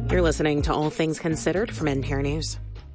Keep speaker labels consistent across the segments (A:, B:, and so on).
A: You're listening to All Things Considered from NPR News.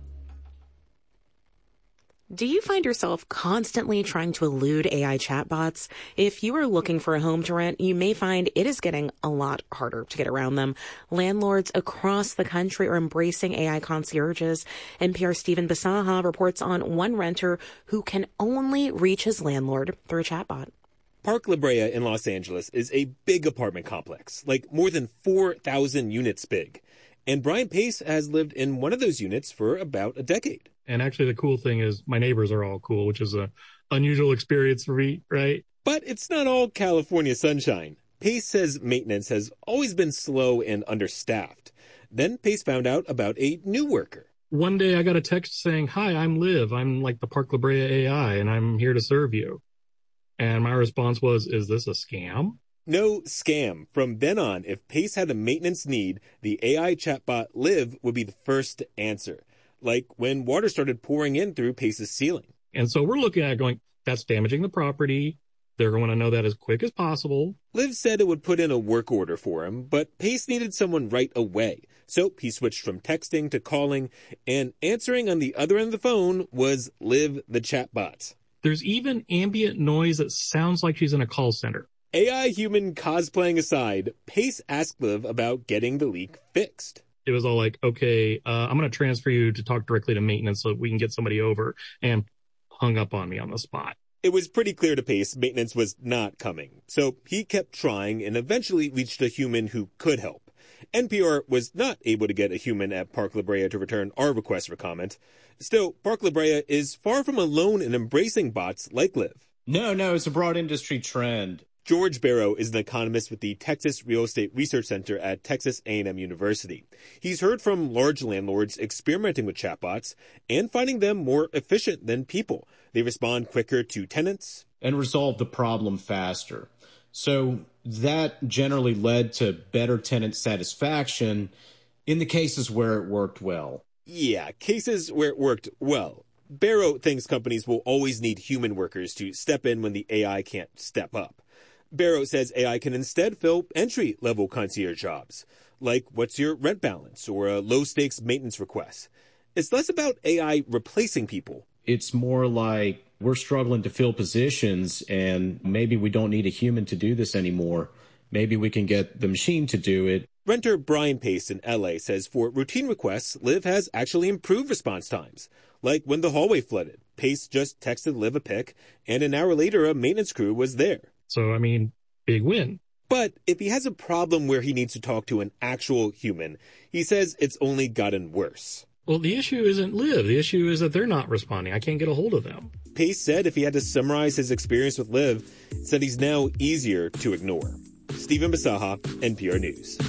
A: Do you find yourself constantly trying to elude AI chatbots? If you are looking for a home to rent, you may find it is getting a lot harder to get around them. Landlords across the country are embracing AI concierges. NPR's Stephen Bisaha reports on one renter who can only reach his landlord through a chatbot.
B: Park La Brea in Los Angeles is a big apartment complex, like more than 4,000 units big. And Brian Pace has lived in one of those units for about a decade.
C: And actually, the cool thing is my neighbors are all cool, which is an unusual experience for me, right?
B: But it's not all California sunshine. Pace says maintenance has always been slow and understaffed. Then Pace found out about a new worker.
C: One day I got a text saying, "Hi, I'm Liv. I'm like the Park La Brea AI, and I'm here to serve you." And my response was, "Is this a scam?"
B: No scam. From then on, if Pace had a maintenance need, the AI chatbot Liv would be the first to answer. Like when water started pouring in through Pace's ceiling.
C: And so we're looking at going, that's damaging the property. They're going to know that as quick as possible.
B: Liv said it would put in a work order for him, but Pace needed someone right away. So he switched from texting to calling, and answering on the other end of the phone was Liv the chatbot.
C: There's even ambient noise that sounds like she's in a call center.
B: AI human cosplaying aside, Pace asked Liv about getting the leak fixed.
C: It was all like, okay, I'm going to transfer you to talk directly to maintenance so we can get somebody over, and hung up on me on the spot.
B: It was pretty clear to Pace maintenance was not coming, so he kept trying and eventually reached a human who could help. NPR was not able to get a human at Park La Brea to return our request for comment. Still, Park La Brea is far from alone in embracing bots like Liv.
D: No, it's a broad industry trend.
B: George Barrow is an economist with the Texas Real Estate Research Center at Texas A&M University. He's heard from large landlords experimenting with chatbots and finding them more efficient than people. They respond quicker to tenants
D: and resolve the problem faster. So that generally led to better tenant satisfaction in the cases where it worked well.
B: Yeah, cases where it worked well. Barrow thinks companies will always need human workers to step in when the AI can't step up. Barrow says AI can instead fill entry-level concierge jobs, like what's your rent balance or a low-stakes maintenance request. It's less about AI replacing people.
D: It's more like we're struggling to fill positions, and maybe we don't need a human to do this anymore. Maybe we can get the machine to do it.
B: Renter Brian Pace in L.A. says for routine requests, Liv has actually improved response times. Like when the hallway flooded, Pace just texted Liv a pic, and an hour later a maintenance crew was there.
C: So, I mean, big win.
B: But if he has a problem where he needs to talk to an actual human, he says it's only gotten worse.
C: Well, the issue isn't Liv. The issue is that they're not responding. I can't get a hold of them.
B: Pace said if he had to summarize his experience with Liv, said he's now easier to ignore. Stephen Bisaha, NPR News.